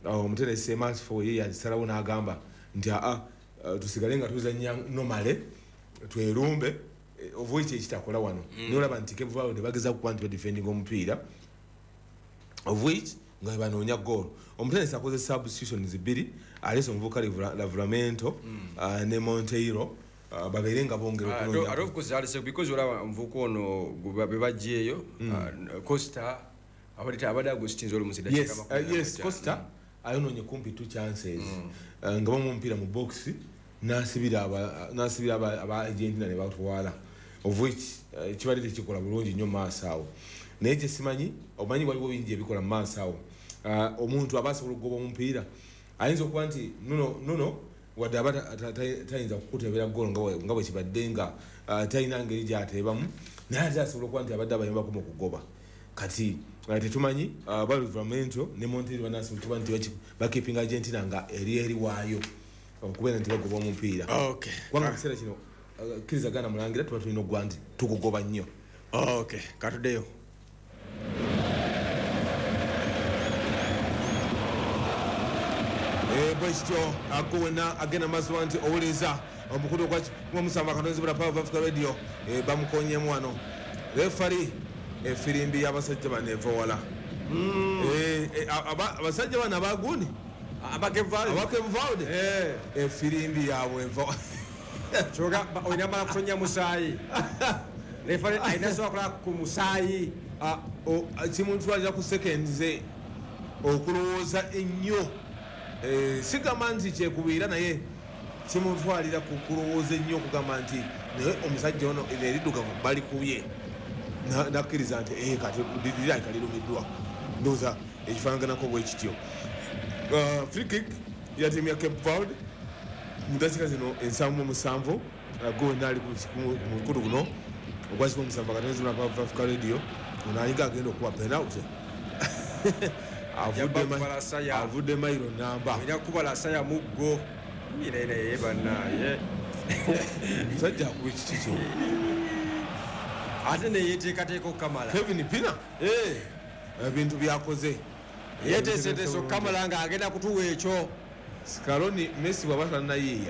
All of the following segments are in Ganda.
omutene Semas for ye yasalawo n'agamba nti tusigale nga tuzannya normale twerumbe of which ekitakola wano n'olaba nti Cape Verde bageza kuba nti defending omupiira of which nga banoonya goal omutene akoze substitutions bbiri alese omuvuka Livramento ne Monteiro baberenga bongera okunonya of course alese because olaba omuvuka ono bebajjeeyo Costa abadde Agustinzo olumusidde yes Costa ayononye kumpi 2 chances nga bamu omupiira mu box nasibira aba Argentina ne batwala of which kibadde tekikola bulungi nnyo maaso awo naye kyesimanyi omanyi waliwo bingi ebikola mu maaso awo omuntu abasobola okugoba omupiira ayinza okuba nti nuno wadde aba tayinza kukutebera golo nga bwe kibadde nga talina ngeri gyateebamu naye ate asobola okuba nti abadde abayambako mu kugoba kati tetumanyi Livramento ne Monteiro banasobola okuba nti bakipinga Argentina nga eri waayo okubeera nti bagoba omupiira kubanga kiseera kino kkiriza Gana Mulangira tuba tulina okuba nti tugugoba nnyo katuddeyo bwekityo agowena agenda mazwa nti owuliriza omukulu gwomusamba Katonzi bula Power of Africa Radio bamukonyemu wano refari efirimbi y'abasajja bano eva wala abasajja bano abagundi Abakevuvalde efirimbi yaabwe eva choga oyinamala kutonya musaayi refari ayinasobola kola ku musaayi kimutwalira ku seconds okulowooza ennyo sigamba nti kyekubiira naye kimutwalira ku kulowooza ennyo okugamba nti naye omusajja ono eriddugavu balikubye nakkiriza nti kati dirira kalirumiddwa ndowooza ekifaanaganako bwe kityo free kick ya tiimu ya Cape Verde mu dakiika zino 7-7 gowena ali ku mukulu guno ogwakika omusamba Katonzi bula Power of Africa Radio onayiga agenda okuba penalty avudde mayiro namba ina kubala saya muggo ine banaye musajja akuba ekikiki ate ne yeteekateeka Kamala Kevin Pina ebintu byakoze yeteeseteesa Kamala nga agenda kutuwa ekyo Scaloni Messi bwaba tannayiiya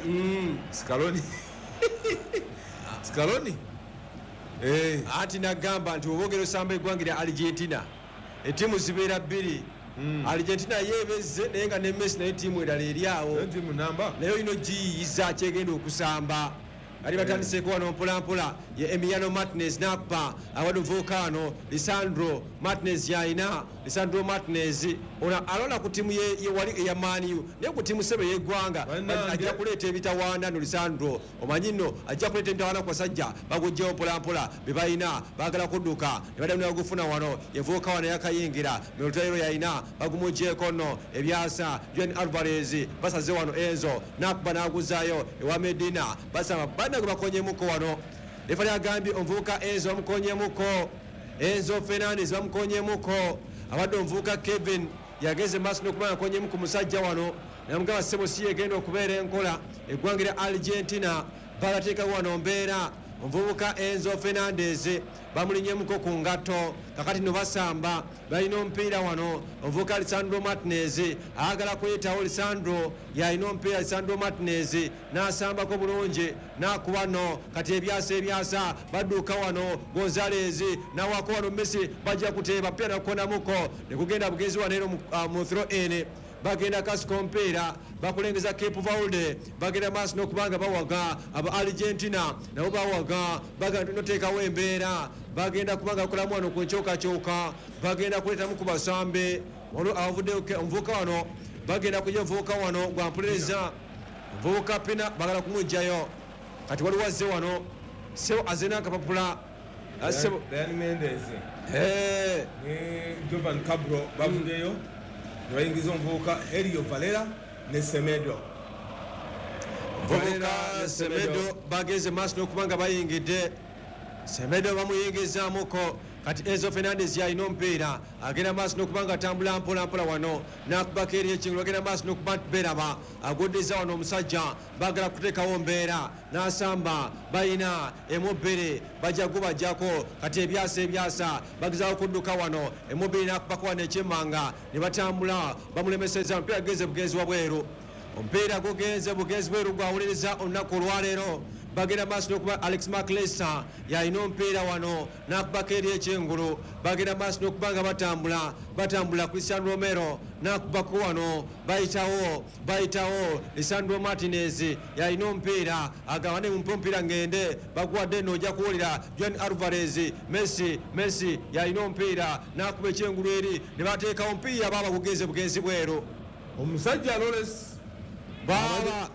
Scaloni ati nagamba nti obogero osamba eggwanga lya Argentina ettiimu zibeera bbiri Argentina yebezze naye nga ne Messi naye ttiimu endala eri awo naye olina ogiyiyiza kyegenda okusamba ali batandiseeko wano mpolampola ye Emiliano Martinez nappa awadde Vulcano Lisandro Martinez yayina Lisandro Martinez ona alona ku ttiimu wali eya Maniu naye ku ttiimu sebe yeggwanga ajja kuleeta ebitawaana no Lisandro omanyi nno ajja kuleeta ebitawaana ku basajja bagujjawo mpolampola be balina baagala kudduka ne baddamu ne bagufuna wano ye Vulcano yakayingira Milutairo yayina bagumugjeeko nno ebyasa Julian Alvarez basaze wano Enzo nakuba n'aguzaayo ewa Medina basaba bana gwe bakonyemuko wano refari agambye omuvubuka Enzo bamukonyemuko Enzo Fernandez bamukonyemuko abadde omuvubuka Kevin yageze maaso n'okuba akonyemuko musajja wano namugamba ssebo si yegenda okubeera enkola eggwanga lya Argentina balateekawo wano mbeera omuvubuka Enzo Fernandez bamulinyemuko ku ngatto kakati no basamba balina omupiira wano omuvubuka Lisandro Martinez ayagala kuyitawo Lisandro yalina omupiira Lisandro Martinez n'asambako bulungi n'akuba no kati ebyasa badduuka wano Gonzalez n'awako wano Messi bajja kuteeba mpira nakukonamuko ne kugenda bugenzi wano eno mu throw in bagenda kasiko mpeera bakulengeza Cape Verde bagenda maaso n'okubanga bawaga aba Argentina nabo bawaga bagenda noteekawo embeera bagenda kubanga bakolamu wano ku nkyokacyoka bagenda kuleetamu ku basambe wano avudde omuvubuka wano bagenda kujja omuvubuka wano gwampuliriza omuvubuka Pina bagala kumugjayo kati wali wazze wano sebo azena akapapula sebo Mendes Jovan Cabro bavuddeyo bayingiza omuvubuka Helio Valera ne Semedo bageze maaso n'okuba nga bayingidde Semedo bamuyingizaamuko kati Enzo Fernandez yalina omupiira agenda maaso n'okubanga atambula mpolampola wano n'akubako eri ekingulu agenda maaso n'okuba beraba agoddeza wano omusajja baagala kuteekawo mbeera n'asamba balina Immobile bajja gubajjako kati ebyasa bagezaako kudduka wano Immobile n'akubako wano ekyemmanga ne batambula bamulemeseza omupiira gugenze bugenzi wabweru omupiira gugenze bugenzi bweru gwawuliriza olunaku olwaleero bagenda maaso n'okuba Alex McAllister yalina omupiira wano n'akubako eri ekyengulu bagenda maaso n'okuba nga batambula Cristiano Romero n'akubako wano bayitawo Lisandro Martinez yalina omupiira agawane mumpe omupiira ngende baguwadde nno ojja kuwulira Julian Alvarez Messi yalina omupiira n'akuba ekyengulu eri ne bateekawo omupiira baaba gugenze bugenzi bweru omusajja baba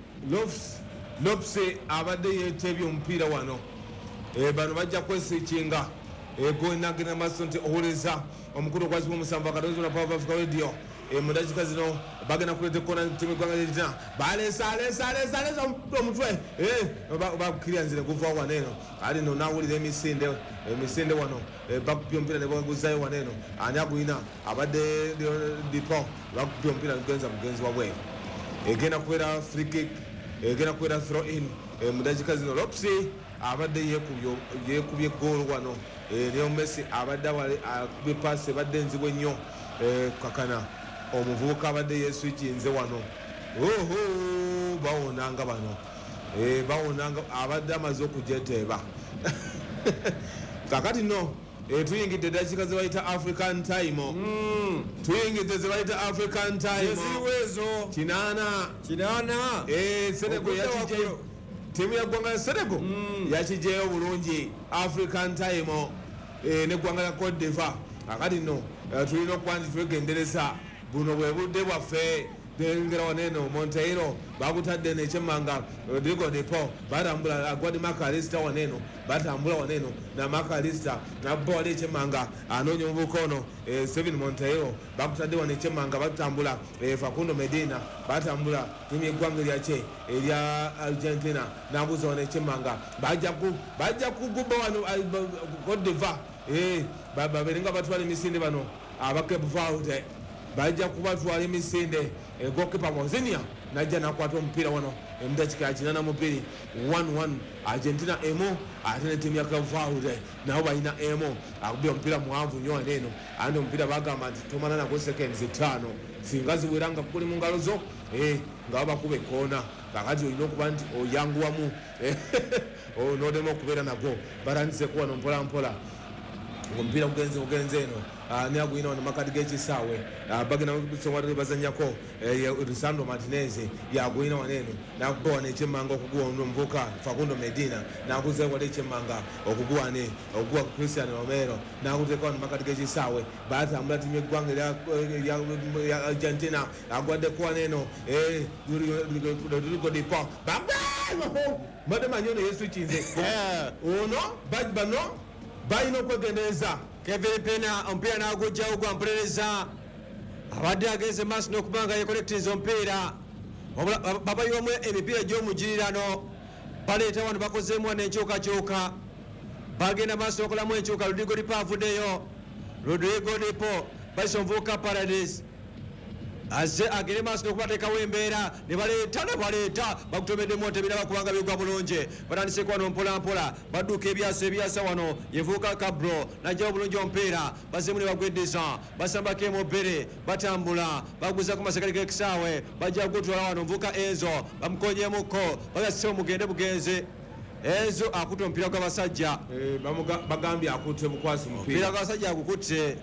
Lopse abadde yeetebye omupiira wano bano bajja kwesikinga gonagenda maaso nti owuliriza omukulu ogwazibwa omusanvu akatozi na Power Africa Radio mu dakika zino bagenda kuleeta ekkona ttiimu eggwanga lyetina baleesa omutwe bakukiryanzire guva wano eno ali no nawulira emisinde wano bakupya omupiira ne baguzayo wano eno ani agulina abadde dipo bakupya omupiira gugenza mugenzi wabweru egenda kubeera free kick egenda kubeera throw in mu dakika zino Lopsi abadde yeekubye goal wano Leo Messi abadde akubye paasi ebadde enzibu ennyo kakana omuvubuka abadde yeeswikinze wano bawonanga bano bawonanga abadde amaze okujeteeba kakati no tuyingidde dakika ze bayita African time tuyingidde ze bayita African time kinaana Senegal yakije tiimu ya ggwanga ya Senegal yakijeyo bulungi African time n'eggwanga ya Cote d'Ivoire akati no tulina okuba nti twegendereza buno bwe budde bwaffe ngera waneno Monteiro bakutadde nekyemmanga Rodrigo Depo batambula agwadi McAllister waneno batambula waneno na McAllister nabba wali ekyemmanga anoonya omuvubuka ono Steven Monteiro bakutadde wano ekyemmanga batambula Facundo Medina batambula tiimu eggwanga lyakye erya Argentina nabuza wano ekyemmanga bajja kuguba wano Cote d'Ivoire baberenga batwala emisinde bano aba Cape Verde bajja kubatwala emisinde gokipa Mozinia najja nakwata omupiira wano emudakika ya 82 1-1 Argentina emu ate ne tiimu ya Cape Verde nabo balina emu akubye omupiira muwanvu nnyo waneeno andi omupiira bagamba nti tomala nagwo seconds 5 singa ziwera nga kuli mu ngalo zo nga bakuba ekkoona kakati olina okuba nti oyanguwamu n'odema okubeera nagwo barandiseko wano mpolampola omupiira gugenze eno niaguyina wano makati g'ekisaawe bagenda songatule bazanyako Lisandro Martinez yaguyina waneeno nakuba wano ekyemmanga okuguwa omuvubuka Facundo Medina nakuze wali ekyemmanga okuguwa Cristiano Romero nakuteeka wano makati g'ekisaawe batambula tiimu eggwanga erya Argentina agwaddeko waneeno Rodrigo Depo mbadde manyi ono yeeswikinze ono bano balina okwegendereza Kevin Pena omupiira n'agujjawo gwampolereza abadde agenze maaso n'okuba nga yekolektinze omupiira babayiwamu emipiira egy'omugirirano baleeta wano bakozeemu wano enkyukakyuka bagenda maaso n'okolamu enkyuka Rodrigo Depo avuddeyo Rodrigo Depo bayisa omuvubuka Paradise azze agende maaso n'okubateekawo embeera ne baleeta bakutomeddemu otebina bakubanga bigwa bulungi batandiseko wano mpolampola badduka ebyasa wano yevuuka Cabro najjawo bulungi omupiira bazzeemu ne bagweddeza basambako Immobile batambula baguza ku masekati g'ekisaawe bajja kugutwala wano omuvubuka Enzo bamukonyemuko bagassewo mugende bugenze Enzo akutte omupiira gw'abasajja bagambye akutte bukwasi omupiira gw'abasajja agukutte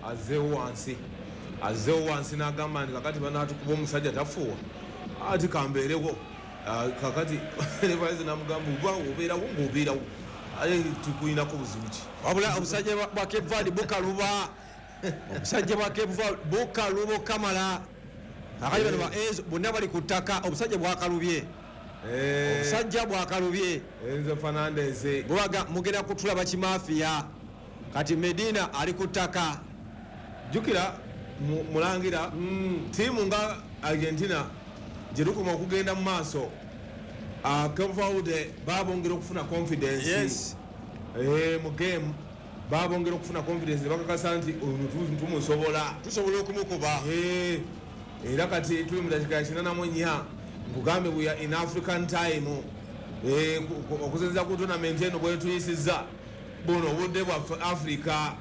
azzeewo wansi n'agamba nti kakati banaatukuba omusajja tafuuwa ati kambeerewo kakati Levice namugamba oba obeerawo ng'obeerawo aye tukulinako buzibu ki wabula obusajja bwa Cape Verde bukaluba obusajja bwa Cape Verde bukaluba okamala kakati bano ba Enzo bonna bali ku ttaka obusajja bwakalubye obusajja bwakalubye Enzo Fernandez bubaga mugenda kutulaba kimafiya kati Medina ali ku ttaka jukira mulangira tiimu nga Argentina gyerukuma okugenda mu maaso Cape Verde babongera okufuna confidence mu game babongera okufuna confidence bakakasa nti tumusobola okumukuba era kati tuli mu dakika ya 84 nkugambe we are in African time okusinziira ku tournament eno bwetuyisiza buno obudde bwaffe Africa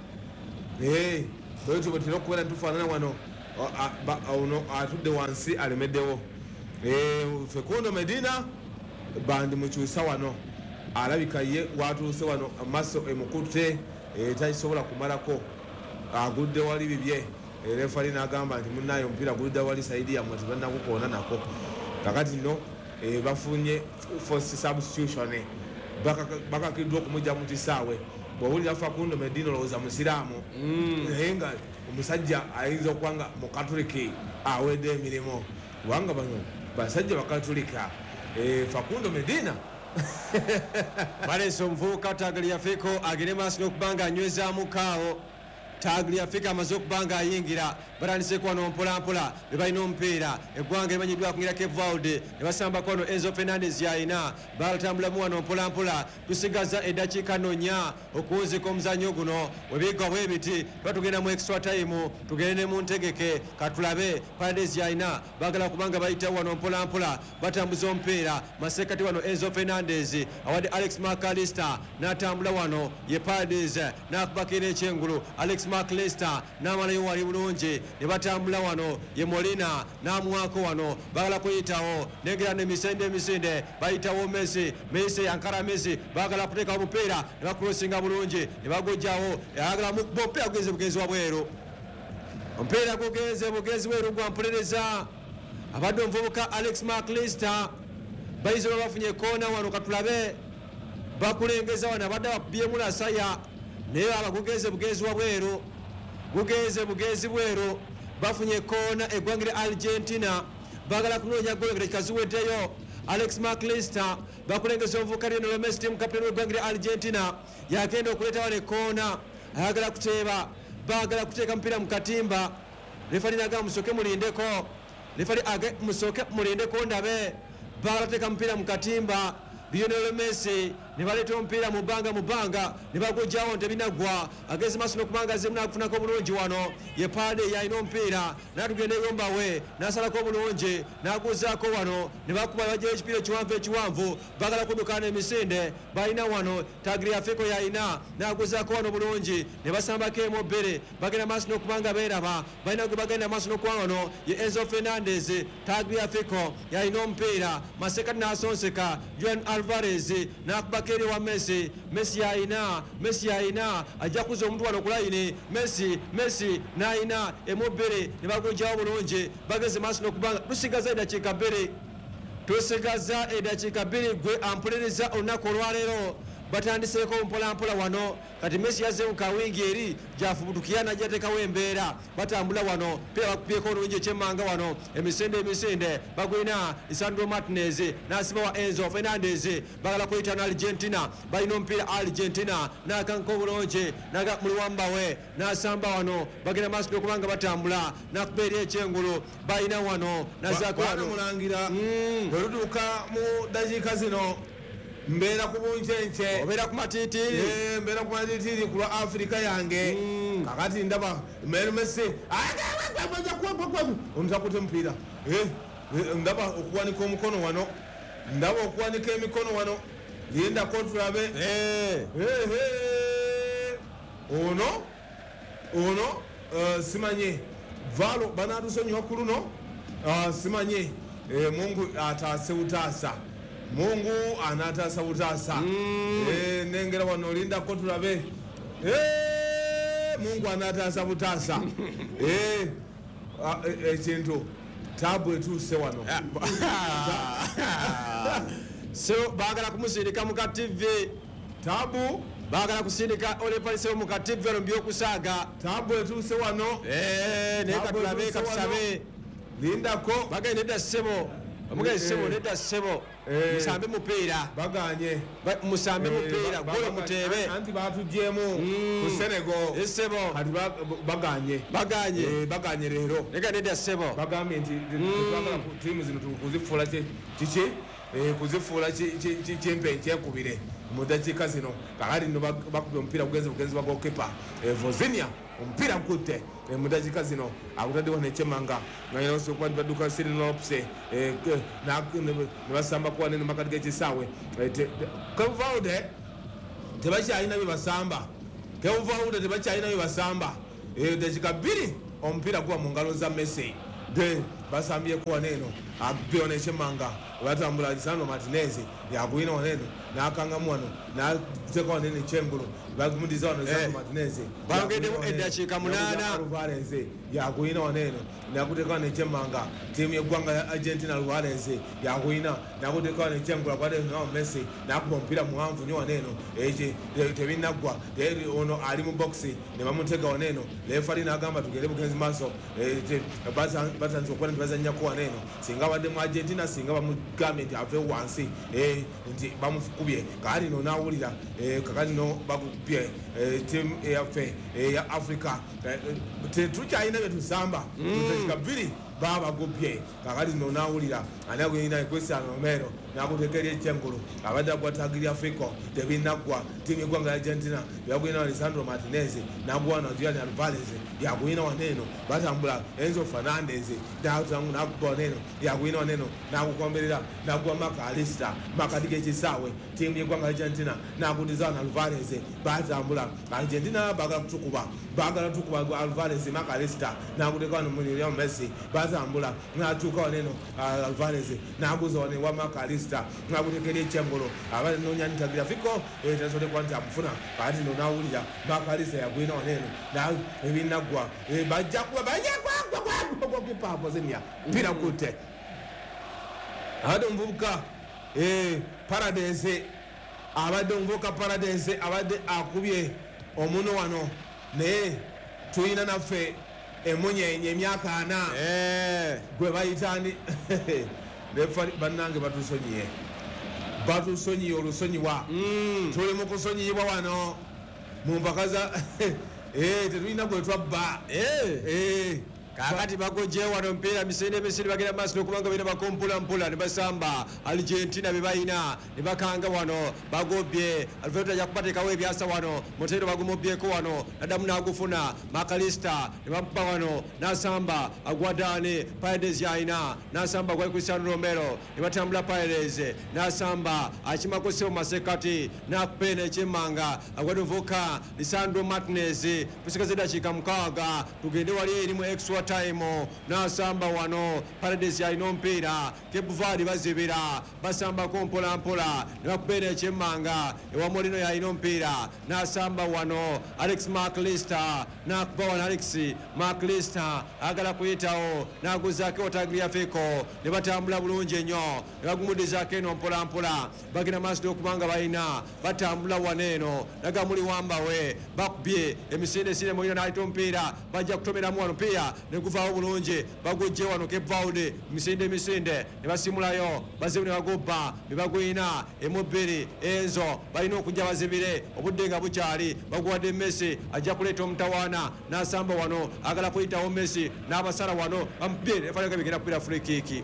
bwetyo bwetera okubeera tufaanana wano ono atudde wansi alemeddewo Facundo Medina bandi mukyusa wano alabika ye watuuse wano maso emukutte takisobola kumalako agudde wali bibye refali n'agamba nti munnayo omupiira gulidde wali saidi yamwe tebannakukoona nako kakati nno bafunye forced substitution bakakiddwa okumujja mu kisaawe bwowulira Facundo Medina olowooza musiraamu naye nga omusajja ayinza okuba nga mukatuliki awedde emirimu kubanga bano basajja bakatulika Facundo Medina baleese omuvubuka Tagliafico agende maaso n'okubanga anywezaamu kaawo Tagliafico amaze okuba nga ayingira batandise kwano mpolampola be balina omupiira eggwanga limanyiddwa kungira Cape Verde ne basambako wano Enzo Fernandez yayina balatambulamu wano mpolampola tusigaza eddakiika 4 okuwunzika omuzannyo guno webiggwa bwe biti tuba tugenda mu extra time tugende ne mu ntegeke katulabe Fernandez yayina baagala kubanga bayitawo wano mpolampola batambuza omupiira masekati wano Enzo Fernandez awadde Alex McAllister n'atambula wano ye Fernandez n'akubakira ekyengulu Alex McAllister n'amalayo wali bulungi ne batambula wano ye Molina n'amuwako wano baagala kuyitawo negera n'emisinde bayitawo Messi yankara Messi baagala kuteeka omupiira ne bakulosinga bulungi ne bagojjawo ayagala omupiira gugenze bugenzi wabweru omupiira gugenze bugenzi bweru gwampolereza abadde omuvubuka Alex McAllister bayizo bafunye koona wano katulabe bakulengeza wano abadde bakubyemu lasaya naye abagugenze bugenzi wabweru gugenze bugenzi bweru bafunye koona eggwanga Argentina baagala kunoonya golo kikaziweddeyo Alex McAllister bakulengeza omuvubuka Lionel Messi team captain w'eggwanga Argentina yagenda okuleeta wano ekoona ayagala kuteeba baagala kuteeka mupiira mu katimba refali naga musooke mulindeko refali musooke mulindeko ndabe baagala kuteeka mupiira mu katimba Lionel Messi ne baleeta omupiira mu bbanga ne bagujjawo ntebinagwa ageze maaso n'okubanga zemu n'akufunako obulungi wano ye Pade yalina omupiira n'atugenda eyomba we n'asalako obulungi n'aguzaako wano ne bakuba bajjayo ekipiira ekiwanvu baagala kuddukana emisinde balina wano Tagliafico yalina n'aguzaako wano bulungi ne basambako emobbere bagenda maaso n'okubanga beeraba balina gwe bagenda maaso n'okuba wano ye Enzo Fernandez Tagliafico yalina omupiira masekati n'asonseka Juan Alvarez n'akubako eri wa Messi yayina ajja kuza omuntu wano ku layini Messi n'ayina emobbere ne bagujjawo bulungi bageze maaso n'okubanga tusigaza eddakiika 2 gwe ampulereza olunaku olwaleero batandiseeko mpolampola wano kati Messi yazze mu kawingi eri gyafubutukira najjateekawo embeera batambula wano pira bakubyeko olungi ekyemmanga wano emisinde bagwina Lisandro Martinez n'asiba wa Enzo Fernandez bagala kuyita na Argentina balina omupiira Argentina n'akanka obulungi muliwamba we n'asamba wano bagenda maaso n'okubanga batambula n'akuba eri ekyengulu balina wano nazaako wano mulangira bwe lutuuka mu dakiika zino mbeera ku buncence obeera ku matitiri mbeera ku matitiri ku lwa Afrika yange kakati ndaba Messi ontakute mupiira ndaba okuwanika omukono wano ndaba okuwanika emikono wano lindako tulabe ono simanye valo banatusonyiwa ku luno simanye Mungu ataase utaasa Mungu anatasa utasa nengera wano lindako tulabe Mungu anatasa utasa ekintu tabu etuuse wano so baagala kumusindika mu ka TV tabu baagala kusindika olefalisewo mu ka TV wano mbyokusaaga tabu etuuse wano naye katulabe katusabe lindako bagenda edda ssebo Omugezi Sebo nedda Sebo musambe mupiira baganye musambe mupiira golo muteebe anti batujjemu ku Senegal Sebo kati baganye leero lega nedda Sebo bagambye nti twagala tiimu zino tukuzifuula kiki kuzifuula kyempekekubire mu dakiika zino kakati no bakubye omupiira bugenzi bwa goalkeeper Vozinia omupiira gukutte mu dakiika zino akutaddewo nekyemanga ngaokuba badduka Sirinopse ne basamba kuwa neno makati g'ekisaawe Kevaude tebakyalina bye basamba Kevaude tebakyalina bye basamba dakiika 2 omupiira guba mu ngalo za Messi de basambyeko waneeno abbeyo nekyemanga batambula Lisandro Martinez yagwina waneeno nakangamu wano nateka waneeno ekyengulu bagumudiza wano Lisandro Martinez bangeddemu eddakiika 8 Alvarez yagwina waneeno nakuteka wano ekyemanga tiimu yeggwanga ya Argentina Alvarez yagwina nakuteka wano ekyengulu akwadeao Messi nakuba omupiira muwanvu nyo waneeno tebinaggwa ono ali mu boxi ne bamutega waneeno lefali nagamba tugere bugenzi maaso batandise okuba nti bazanyako waneeno singa badde mu Argentina singa bamugambye nti ave wansi nti bamukubye kakati no nawulira kakati no bakubye tiimu eyaffe eya Africa tetukyalina bye tusamba tuteeka 2 babagubye kakati no nawulira anagwina Cristiano Romero nakutekeera ekyengulu abadde agwatagirya Fico tebinaggwa tiimu yeggwanga ya Argentina yagwina Lisandro Martinez nagwana Julian Alvarez yagwina waneeno batambula Enzo Fernandez nakuba waneeno yagwina waneeno nakukomberera nagwa McAllister makati g'ekisaawe tiimu yeggwanga ya Argentina nakundiza Alvarez batambula Argentina bagala tukuba Alvarez McAllister nakuteka wano mu Lionel Messi batambula natuuka waneeno Alvarez naguza waneeno wa McAllister nakutekeera ekyengulu abali noonya nitagira Fico tasobodde nti amufuna kakati no nawulira McAllister yagwina waneeno ebinaggwa bajja kubakipapozinia mpira kutte abadde omuvubuka Paradise abadde akubye omuno wano naye tuyina naffe emunyenye emyaka 4 gwe bayitandi bannange batusonyiye olusonyiwa tuli mu kusonyiyibwa wano mu mpaka za tetulina gwe twabba kakati bagojje wano mpiira misinde bagenda maaso okubanga bina bakompulampola ne basamba Argentina be bayina ne bakanga wano bagobye Alfredo ajja kubateekawo ebyasa wano Montero bagumubyeko wano naddamu n'agufuna McAllister ne bamupa wano n'asamba agwadane Paredes yayina n'asamba gwali Cristiano Romero ne batambula Paredes n'asamba akimakose mu masekati n'akupena ekyemmanga agwadde omuvubuka Lisandro Martinez tusigaze eddakiika 6 tugende wali erimu extra time n'asamba wano Paredes yalina omupiira Cape Verde bazibira basambako mpolampola ne bakubeera ekyemmanga ewa Molino yalina omupiira n'asamba wano Alex McAllister n'akuba wano Alex McAllister agala kuyitawo n'aguzaako otagirya Fico ne batambula bulungi ennyo ne bagumudizaako eno mpolampola bagenda maaso n'okubanga balina batambula waneeno nagamuli wambawe bakubye emisinde Molino n'alita omupiira bajja kutomeramu wano omupiira neguvaawo bulungi bagujje wano Cape Verde misinde ne basimulayo bazibu ne bagubba ne bagwina emu 2 Enzo balina okujja bazibire obudde nga bukyali baguwadde Messi ajja kuleeta omutawaana n'asamba wano agala kuyitawo Messi n'abasala wano bamupye nefalega bigenda kupira free kick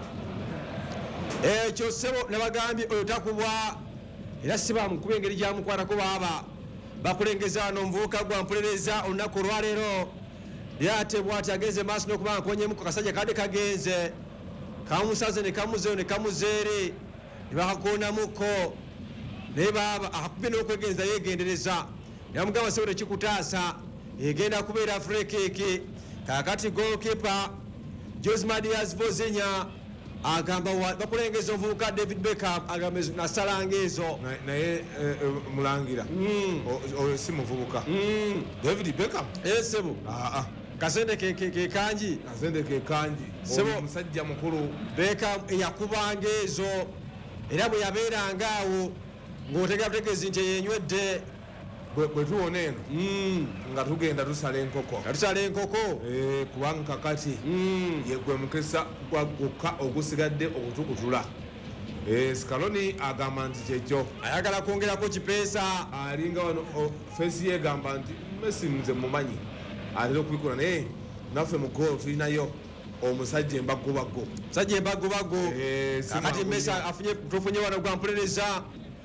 ekyo Sebo nabagambye oyo takubwa era sibamukuba engeri gyamukwatako baaba bakulengeza wano omuvubuka gwampulereza olunaku olwaleero lyate bwati agenze maaso n'okuba nkonyemu ku kasajja kadde kagenze kamusaze ne kamuzeyo ne kamuzeeri ne bakakoonamukko naye baaba akakubye n'okwegenza yeegendereza ne bamugamba Sebo tekikutaasa egenda kubeera free kick kakati goalkeeper Josmar Diaz Vozinia agamba bakulengeza omuvubuka David Beckham agamba nasalanga ezo naye mulangira oyo si muvubuka David Beckham Sebo kasende kekanji Sebo musajja mukulu Beckham yakubanga ezo era bwe yabeeranga awo ng'otegeeza nti yenywedde bwe tuwona eno nga tugenda tusala enkoko kubanga kakati gwe mukisa gwagguka ogusigadde okutukutula. Scaloni agamba nti kyekyo ayagala kwongerako kipeesa alinga wano fesi yegamba nti Messi nze mumanyi atera okubikola naye naffe mu goal tulinayo omusajja embaggobago kakati Messi tufunye wano gwa mpulereza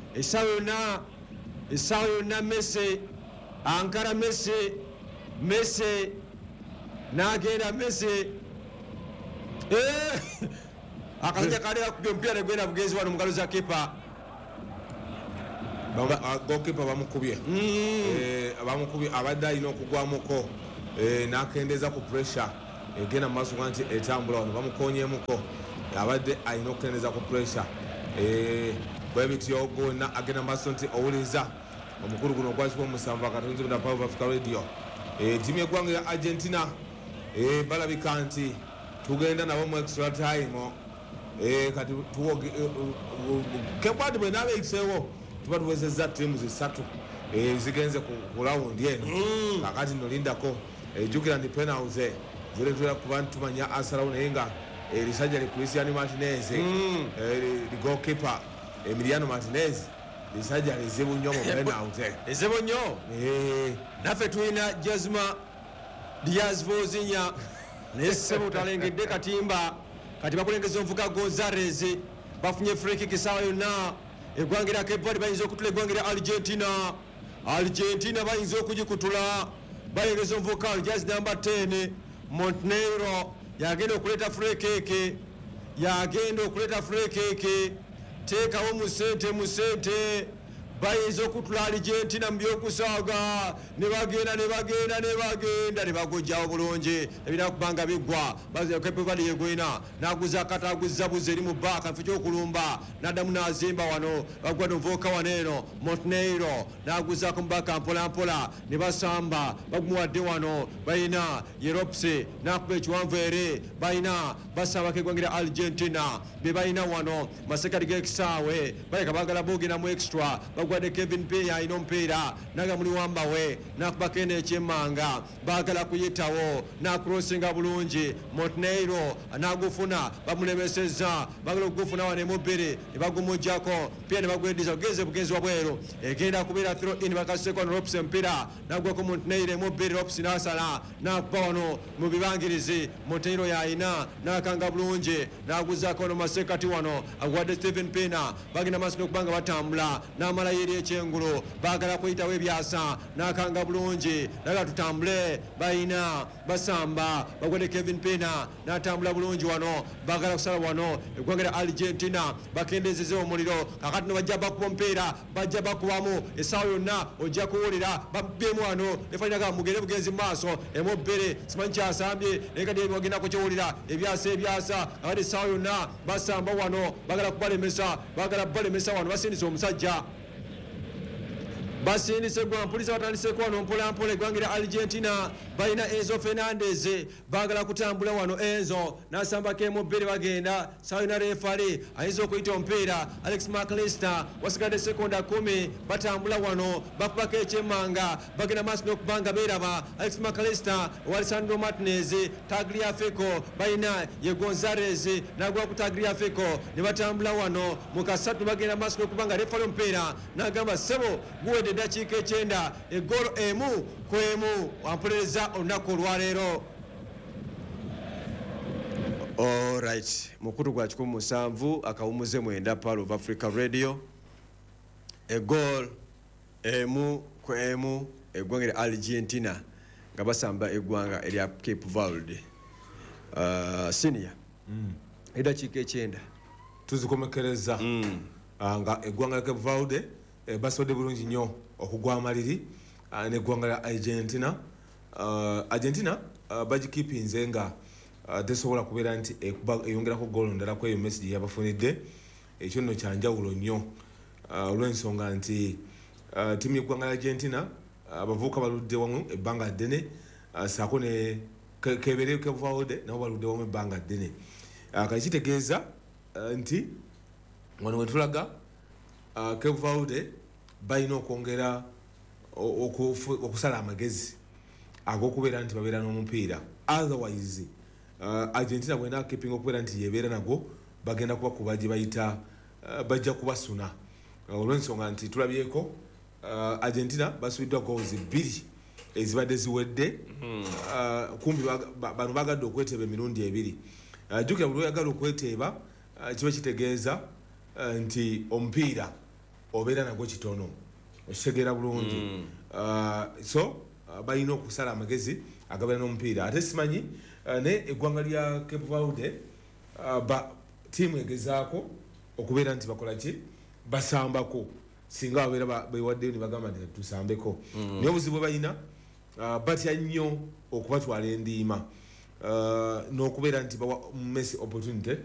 essaawa yonna Messi ankara Messi n'agenda Messi akanja kali akubye omupiira negwenda bugenzi wano mungalo za kipa gokipa bamukubye abadde alina okugwamuko n'akendeeza ku pressure egenda mu maaso nti etambula wano bamukonyemuko abadde alina okukendeeza ku pressure bwe bityo gonna agenda mu maaso nti owuliriza omukulu guno ogwazibwa omusanvu akatonzi na Power of Africa Radio ttiimu y'eggwanga ya Argentina balabika nti tugenda nabo mu extra time kati Cape Verde bwe naaba ekiseewo tuba tuwezezza ttiimu zisatu zigenze ku lawundi eno kakati nolindako ejjukira ndi penalty ziretera kuba ntumanya asalawo naye nga erisajja li Cristiano Martinez goalkeeper Emiliano Martinez lisajja lizibu nnyo mu penalty lizibu nnyo naffe tulina Jazma Diaz Vozinha naye ssebo talengedde katimba kati bakulengeza omuvuga Gonzalez bafunye free kick essaawa yonna eggwanga lya Cape Verde bayinza okutula eggwanga lya Argentina bayinza okugikutula bayengeza omuvuka jazz number 10 Montenegro yagenda okuleeta free kick teekawo mu sente bayinza okutula Argentina mu byokusaaga ne bagenda bagojjawo bulungi ebirina kubanga biggwa Cape Verde yegwina n'aguza kata aguzza buze eri mu baaka nfe ky'okulumba n'addamu n'azimba wano bagwa novuuka wano eno Montenegro n'aguzaako mu baaka mpolampola ne basamba bagumuwadde wano bayina Yeropse n'akuba ekiwanvu ere bayina basabako eggwanga lya Argentina be bayina wano masekati g'ekisaawe baleka baagala boogenda mu extra bagwadde Kevin Peya alina omupiira naga muli wambawe n'akubako eno ekyemmanga baagala kuyitawo n'akurosinga bulungi Montenegro n'agufuna bamulemesezza bagala okugufuna wano emubbiri ne bagumujjako pia ne bagweddiza bugenzi wabweru egenda kubeera throw in bakaseko wano Lopes omupiira n'agwako Montenegro emubbiri Lopes n'asala n'akuba wano mu bibangirizi Montenegro yayina n'akanga bulungi n'aguzaako wano masekati wano agwadde Stephen Pena bagenda maaso n'okubanga batambula n'amala yeri ekyengulu baagala kuyitawo ebyasa n'akanga bulungi naga tutambule bayina basamba bagwadde Kevin Pena n'atambula bulungi wano baagala kusala wano eggwanga lya Argentina bakendezeze omuliro kakati no bajja bakuba omupiira bajja bakubamu essaawa yonna ojja kuwulira babyemu wano nefaniraga mugende bugenzi mu maaso emubbiri simanyi kyasambye naye kati bagendako kyowulira ebyasa kakati essaawa yonna basamba wano baagala balemesa wano basindisa omusajja basindise gwa mpuliza batandiseko wano mpolampola eggwanga lya Argentina balina Enzo Fernandez baagala kutambula wano Enzo n'asambako emubbiri bagenda sawa na refari ayinza okuyita omupiira Alex McAllister wasigadde sekonda 10 batambula wano bakubako ekyemmanga bagenda maaso n'okubanga beeraba Alex McAllister Alessandro Martinez Tagliafico balina ye Gonzalez n'agwa ku Tagliafico ne batambula wano mu kasatu bagenda maaso n'okubanga refari omupiira n'agamba sebo guwedde eddakiika 9 eggolo emu ku emu wampulereza olunaku olwaleero. Alright, mukutu gwa 17 akawumuze 9 Power of Africa Radio eggolo emu ku emu eggwanga lya Argentina nga basamba eggwanga erya Cape Verde. Senior eddakiika 9 tuzikomekereza nga eggwanga lya Cape Verde basobodde bulungi nnyo okugwa amaliri n'eggwanga lya Argentina bagikipinze nga tesobola kubeera nti eyongerako goolo ndala ku eyo Messi gye yabafunidde ekyo nno kyanjawulo nnyo olw'ensonga nti ttiimu y'eggwanga lya Argentina abavubuka baludde wamu ebbanga ddene saako ne kebeere Cape Verde nabo baludde wamu ebbanga ddene kati kitegeeza nti wano we tulaga Cape Verde balina okwongera okusala amagezi ag'okubeera nti babeera n'omupiira. Otherwise Argentina bwena keeping okubeera nti yebeera nago bagenda kubakuba gye bayita bajja kubasuna olw'ensonga nti tulabyeko Argentina basubiddwa goals 2 ezibadde ziwedde kumbi bano bagadde okweteeba emirundi 2. Jjukira buli oyagala okweteeba kiba kitegeeza nti omupiira obeera nagwo kitono okitegeera bulungi. So balina okusala amagezi agabeera n'omupiira. Ate simanyi ne eggwanga lya Cape Verde tiimu egezaako okubeera nti bakola ki basambako singa babeera bewaddeyo ne bagamba nti tusambeko. Naye obuzibu bwe balina batya nnyo okubatwala endiima n'okubeera nti bawa Messi opportunity